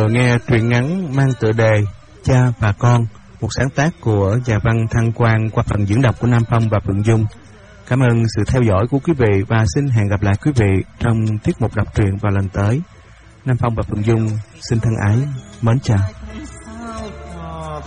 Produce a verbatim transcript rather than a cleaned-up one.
vừa nghe truyện ngắn mang tựa đề Cha và Con, một sáng tác của nhà văn Thăng Quang qua phần diễn đọc của Nam Phong và Phượng Dung. Cảm ơn sự theo dõi của quý vị và xin hẹn gặp lại quý vị trong tiết mục đọc truyện vào lần tới. Nam Phong và Phượng Dung xin thân ái mến chào.